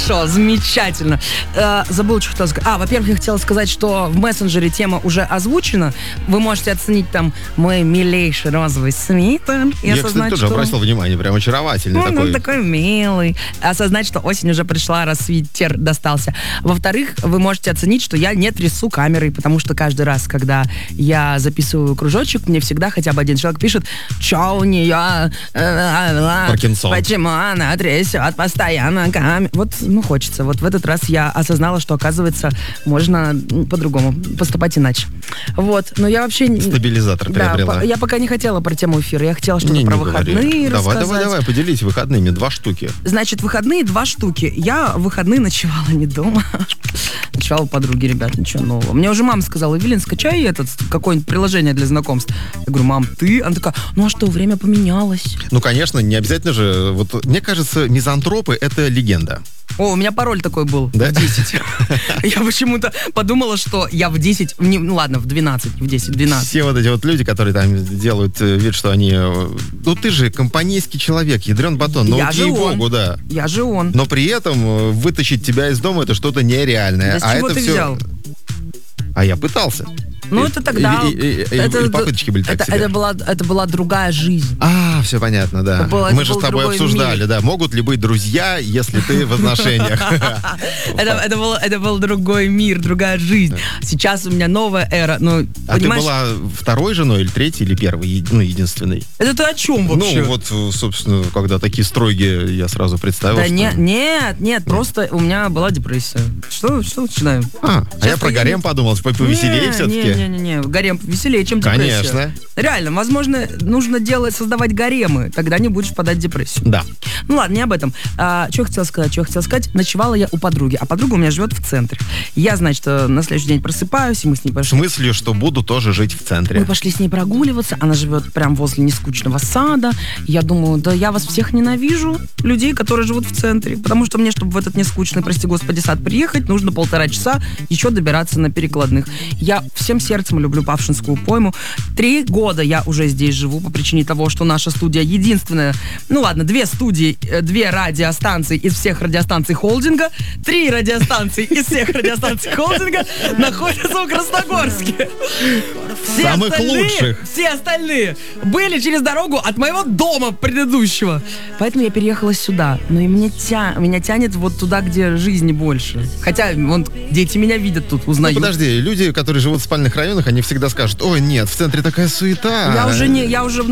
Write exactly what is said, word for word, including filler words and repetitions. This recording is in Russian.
Хорошо, замечательно. Э, забыл, что хотела сказать. А, во-первых, я хотела сказать, что в мессенджере тема уже озвучена. Вы можете оценить там мой милейший розовый свитер. И я, осознать, кстати, тоже что... обратил внимание, прям очаровательный ну, такой. Ну, такой милый. Осознать, что осень уже пришла, раз свитер достался. Во-вторых, вы можете оценить, что я не трясу камерой, потому что каждый раз, когда я записываю кружочек, мне всегда хотя бы один человек пишет: «Чё у нее? Паркинсон. Почему она трясет постоянно камеру?» Вот, ну, хочется. Вот в этот раз я осознала, что, оказывается, можно по-другому поступать иначе. Вот. Но я вообще... Стабилизатор да, приобрела. По- я пока не хотела про тему эфира. Я хотела что-то Не, про не выходные говори. Давай, рассказать. давай, давай, поделись выходными. Два штуки. Значит, выходные два штуки. Я в выходные ночевала не дома. Ночевала у подруги, ребят, ничего нового. Мне уже мама сказала: «Эвелин, скачай этот, какое-нибудь приложение для знакомств». Я говорю: «Мам, ты?» Она такая: «Ну а что, время поменялось». Ну, конечно, не обязательно же. Вот мне кажется, мизантропы — это легенда. О, у меня пароль такой был. Да? В десять. Я почему-то подумала, что я в десять, ну ладно, в двенадцать, в десять, двенадцать. Все вот эти вот люди, которые там делают вид, что они... Ну, ты же компанейский человек, ядрен батон. Ну, Я же ей-богу, он. да. Я же он. Но при этом вытащить тебя из дома — это что-то нереальное. Да с чего а это ты все... взял? А я пытался. Ну, И- это тогда... и- и- и- это, и попыточки были так это, себе. это, была, это была другая жизнь. А, все понятно, да. Это было- Мы это же был с тобой другой обсуждали, мир. да. Могут ли быть друзья, если ты в отношениях? Это, это, был, это был другой мир, другая жизнь. Сейчас у меня новая эра. Ну, А ты понимаешь, была второй женой или третьей, или первой, е- ну, единственной? это ты о чем вообще? Ну, вот, собственно, когда такие строгие, я сразу представил, Да что... не, нет, нет, просто у меня была депрессия. Что, что начинаем? А, а я Сейчас про я гарем не- подумал, по- повеселее все-таки. Не-не-не, гарем веселее, чем депрессия. Конечно. Реально, возможно, нужно делать, создавать гаремы, тогда не будешь впадать в депрессию. Да. Ну ладно, не об этом. А, что я хотела сказать? Что я хотела сказать? Ночевала я у подруги, а подруга у меня живет в центре. Я, значит, на следующий день просыпаюсь, и мы с ней С пошли. мыслью, что буду тоже жить в центре. Мы пошли с ней прогуливаться, она живет прям возле нескучного сада. Я думаю, да я вас всех ненавижу, людей, которые живут в центре, потому что мне, чтобы в этот нескучный, прости господи, сад приехать, нужно полтора часа еще добираться на перекладных. Я всем сердцем люблю Павшинскую пойму. Три года я уже здесь живу по причине того, что наша студия единственная, ну ладно, две студии, э, две радиостанции из всех радиостанций холдинга, три радиостанции из всех радиостанций холдинга находятся в Красногорске. Все Самых остальные- лучших. Все остальные были через дорогу от моего дома предыдущего. Поэтому я переехала сюда. Но и мне тя... меня тянет вот туда, где жизни больше. Хотя вон дети меня видят тут, Ну, узнают. подожди, люди, которые живут в спальных районах, они всегда скажут: ой, нет, в центре такая суета. Я уже не, я уже в